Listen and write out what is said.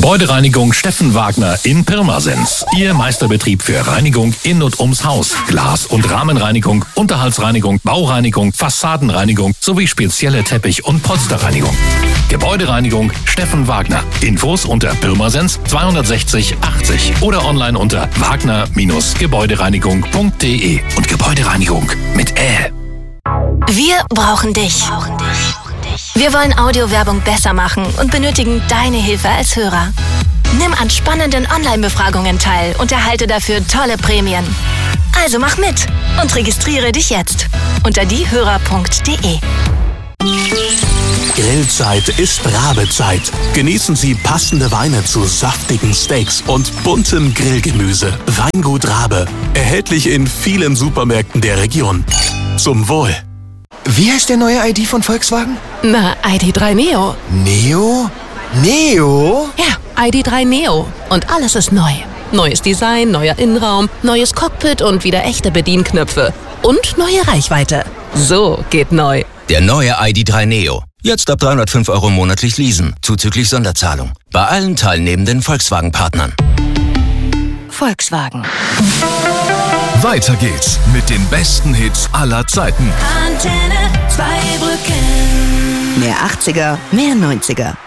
Gebäudereinigung Steffen Wagner in Pirmasens. Ihr Meisterbetrieb für Reinigung in und ums Haus. Glas- und Rahmenreinigung, Unterhaltsreinigung, Baureinigung, Fassadenreinigung sowie spezielle Teppich- und Polsterreinigung. Gebäudereinigung Steffen Wagner. Infos unter Pirmasens 260 80 oder online unter wagner-gebäudereinigung.de. Und Gebäudereinigung mit Ä. Wir brauchen dich. Wir wollen Audiowerbung besser machen und benötigen deine Hilfe als Hörer. Nimm an spannenden Online-Befragungen teil und erhalte dafür tolle Prämien. Also mach mit und registriere dich jetzt unter diehörer.de. Grillzeit ist Rabezeit. Genießen Sie passende Weine zu saftigen Steaks und buntem Grillgemüse. Weingut Rabe. Erhältlich in vielen Supermärkten der Region. Zum Wohl. Wie heißt der neue ID von Volkswagen? Na, ID.3 Neo. Neo? Neo? Ja, ID.3 Neo. Und alles ist neu. Neues Design, neuer Innenraum, neues Cockpit und wieder echte Bedienknöpfe. Und neue Reichweite. So geht neu. Der neue ID.3 Neo. Jetzt ab 305 € monatlich leasen, zuzüglich Sonderzahlung. Bei allen teilnehmenden Volkswagen-Partnern. Volkswagen. Weiter geht's mit den besten Hits aller Zeiten. Antenne 2 Brücken. Mehr 80er, mehr 90er.